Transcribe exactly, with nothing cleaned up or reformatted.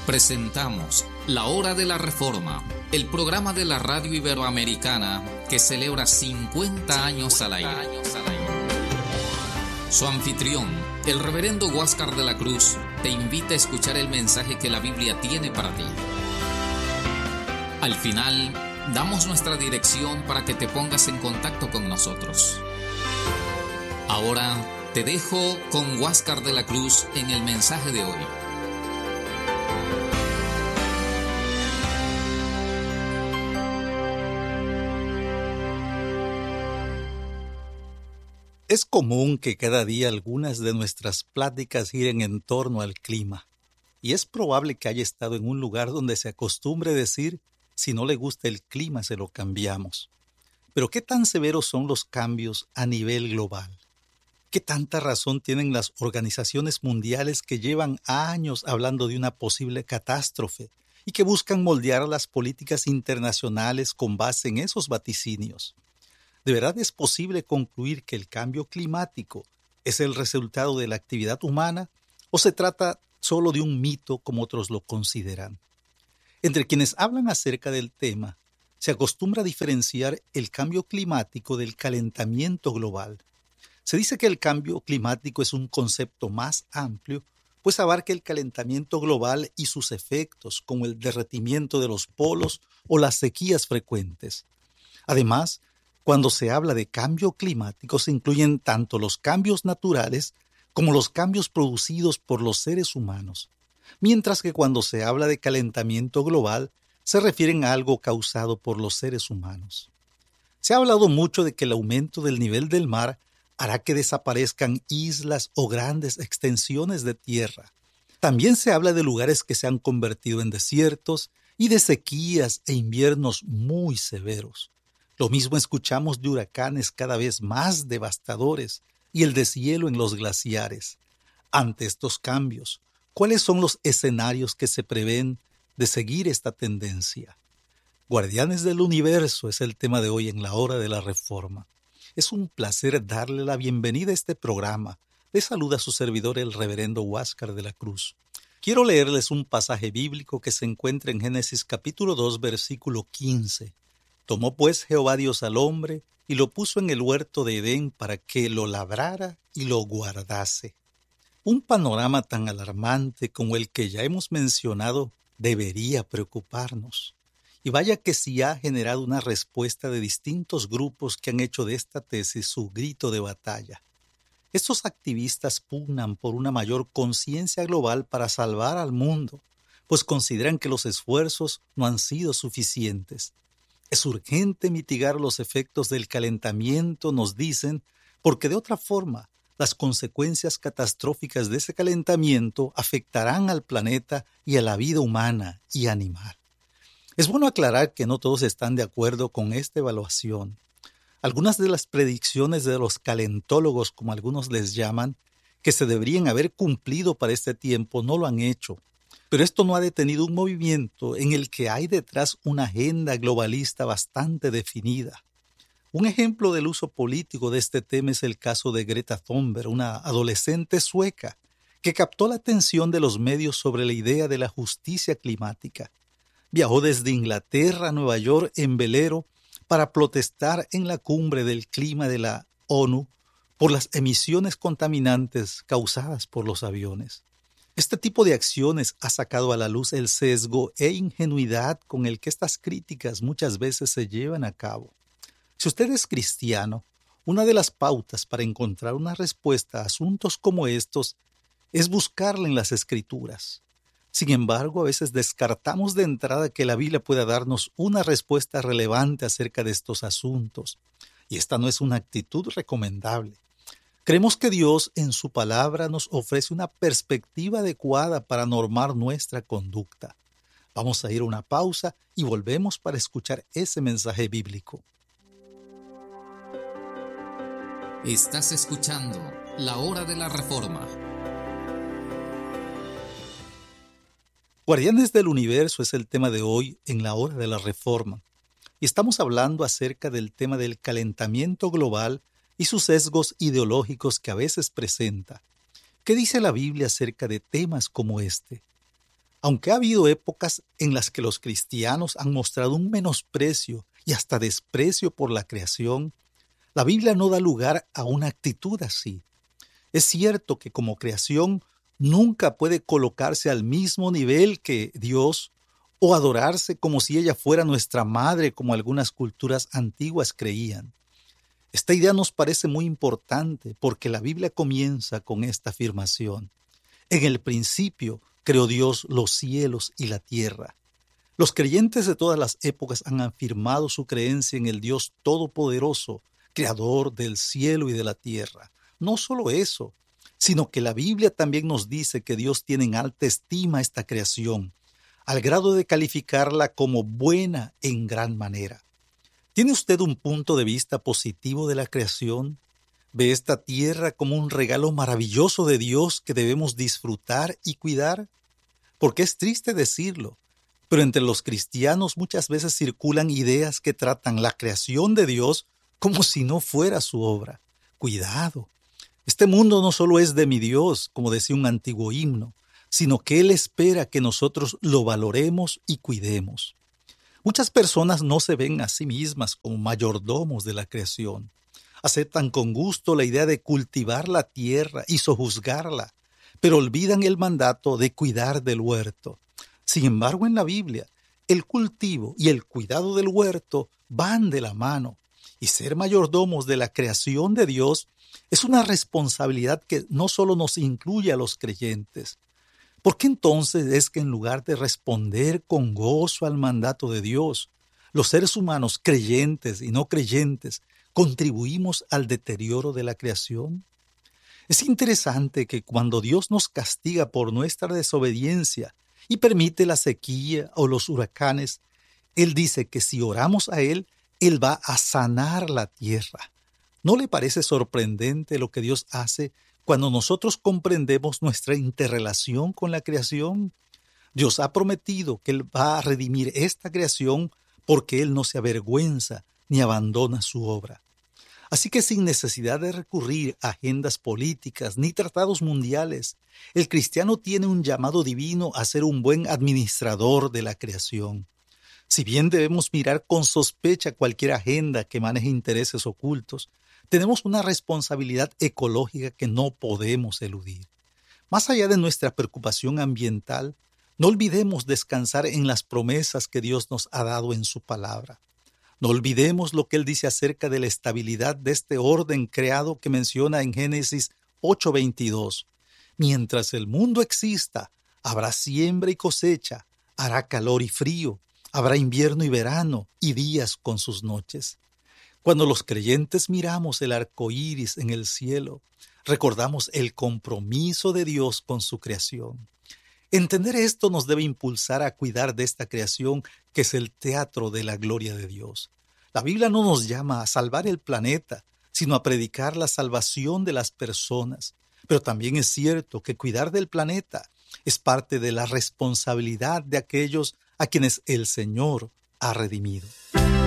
Presentamos La Hora de la Reforma, el programa de la radio iberoamericana que celebra cincuenta años al aire. Su anfitrión, el reverendo Huáscar de la Cruz, te invita a escuchar el mensaje que la Biblia tiene para ti. Al final, damos nuestra dirección para que te pongas en contacto con nosotros. Ahora, te dejo con Huáscar de la Cruz en el mensaje de hoy. Es común que cada día algunas de nuestras pláticas giren en torno al clima, y es probable que haya estado en un lugar donde se acostumbre decir, si no le gusta el clima se lo cambiamos. Pero ¿qué tan severos son los cambios a nivel global? ¿Qué tanta razón tienen las organizaciones mundiales que llevan años hablando de una posible catástrofe y que buscan moldear las políticas internacionales con base en esos vaticinios? ¿De verdad es posible concluir que el cambio climático es el resultado de la actividad humana o se trata solo de un mito como otros lo consideran? Entre quienes hablan acerca del tema, se acostumbra a diferenciar el cambio climático del calentamiento global. Se dice que el cambio climático es un concepto más amplio, pues abarca el calentamiento global y sus efectos, como el derretimiento de los polos o las sequías frecuentes. Además, cuando se habla de cambio climático se incluyen tanto los cambios naturales como los cambios producidos por los seres humanos, mientras que cuando se habla de calentamiento global se refieren a algo causado por los seres humanos. Se ha hablado mucho de que el aumento del nivel del mar hará que desaparezcan islas o grandes extensiones de tierra. También se habla de lugares que se han convertido en desiertos y de sequías e inviernos muy severos. Lo mismo escuchamos de huracanes cada vez más devastadores y el deshielo en los glaciares. Ante estos cambios, ¿cuáles son los escenarios que se prevén de seguir esta tendencia? Guardianes del Universo es el tema de hoy en la Hora de la Reforma. Es un placer darle la bienvenida a este programa. Le saluda su servidor el reverendo Huáscar de la Cruz. Quiero leerles un pasaje bíblico que se encuentra en Génesis capítulo dos, versículo quince. Tomó pues Jehová Dios al hombre y lo puso en el huerto de Edén para que lo labrara y lo guardase. Un panorama tan alarmante como el que ya hemos mencionado debería preocuparnos. Y vaya que sí ha generado una respuesta de distintos grupos que han hecho de esta tesis su grito de batalla. Estos activistas pugnan por una mayor conciencia global para salvar al mundo, pues consideran que los esfuerzos no han sido suficientes. Es urgente mitigar los efectos del calentamiento, nos dicen, porque de otra forma las consecuencias catastróficas de ese calentamiento afectarán al planeta y a la vida humana y animal. Es bueno aclarar que no todos están de acuerdo con esta evaluación. Algunas de las predicciones de los calentólogos, como algunos les llaman, que se deberían haber cumplido para este tiempo, no lo han hecho. Pero esto no ha detenido un movimiento en el que hay detrás una agenda globalista bastante definida. Un ejemplo del uso político de este tema es el caso de Greta Thunberg, una adolescente sueca que captó la atención de los medios sobre la idea de la justicia climática. Viajó desde Inglaterra a Nueva York en velero para protestar en la cumbre del clima de la ONU por las emisiones contaminantes causadas por los aviones. Este tipo de acciones ha sacado a la luz el sesgo e ingenuidad con el que estas críticas muchas veces se llevan a cabo. Si usted es cristiano, una de las pautas para encontrar una respuesta a asuntos como estos es buscarla en las Escrituras. Sin embargo, a veces descartamos de entrada que la Biblia pueda darnos una respuesta relevante acerca de estos asuntos, y esta no es una actitud recomendable. Creemos que Dios en su palabra nos ofrece una perspectiva adecuada para normar nuestra conducta. Vamos a ir a una pausa y volvemos para escuchar ese mensaje bíblico. Estás escuchando La Hora de la Reforma. Guardianes del Universo es el tema de hoy en la Hora de la Reforma. Y estamos hablando acerca del tema del calentamiento global y sus sesgos ideológicos que a veces presenta. ¿Qué dice la Biblia acerca de temas como este? Aunque ha habido épocas en las que los cristianos han mostrado un menosprecio y hasta desprecio por la creación, la Biblia no da lugar a una actitud así. Es cierto que como creación nunca puede colocarse al mismo nivel que Dios o adorarse como si ella fuera nuestra madre, como algunas culturas antiguas creían. Esta idea nos parece muy importante porque la Biblia comienza con esta afirmación: en el principio creó Dios los cielos y la tierra. Los creyentes de todas las épocas han afirmado su creencia en el Dios Todopoderoso, Creador del cielo y de la tierra. No solo eso, sino que la Biblia también nos dice que Dios tiene en alta estima esta creación, al grado de calificarla como buena en gran manera. ¿Tiene usted un punto de vista positivo de la creación? ¿Ve esta tierra como un regalo maravilloso de Dios que debemos disfrutar y cuidar? Porque es triste decirlo, pero entre los cristianos muchas veces circulan ideas que tratan la creación de Dios como si no fuera su obra. Cuidado. Este mundo no solo es de mi Dios, como decía un antiguo himno, sino que Él espera que nosotros lo valoremos y cuidemos. Muchas personas no se ven a sí mismas como mayordomos de la creación. Aceptan con gusto la idea de cultivar la tierra y sojuzgarla, pero olvidan el mandato de cuidar del huerto. Sin embargo, en la Biblia, el cultivo y el cuidado del huerto van de la mano, y ser mayordomos de la creación de Dios es una responsabilidad que no solo nos incluye a los creyentes. ¿Por qué entonces es que en lugar de responder con gozo al mandato de Dios, los seres humanos creyentes y no creyentes contribuimos al deterioro de la creación? Es interesante que cuando Dios nos castiga por nuestra desobediencia y permite la sequía o los huracanes, Él dice que si oramos a Él, Él va a sanar la tierra. ¿No le parece sorprendente lo que Dios hace cuando nosotros comprendemos nuestra interrelación con la creación? Dios ha prometido que Él va a redimir esta creación porque Él no se avergüenza ni abandona su obra. Así que sin necesidad de recurrir a agendas políticas ni tratados mundiales, el cristiano tiene un llamado divino a ser un buen administrador de la creación. Si bien debemos mirar con sospecha cualquier agenda que maneje intereses ocultos, tenemos una responsabilidad ecológica que no podemos eludir. Más allá de nuestra preocupación ambiental, no olvidemos descansar en las promesas que Dios nos ha dado en su palabra. No olvidemos lo que Él dice acerca de la estabilidad de este orden creado que menciona en Génesis ocho veintidós. Mientras el mundo exista, habrá siembra y cosecha, hará calor y frío, habrá invierno y verano y días con sus noches. Cuando los creyentes miramos el arco iris en el cielo, recordamos el compromiso de Dios con su creación. Entender esto nos debe impulsar a cuidar de esta creación que es el teatro de la gloria de Dios. La Biblia no nos llama a salvar el planeta, sino a predicar la salvación de las personas. Pero también es cierto que cuidar del planeta es parte de la responsabilidad de aquellos a quienes el Señor ha redimido.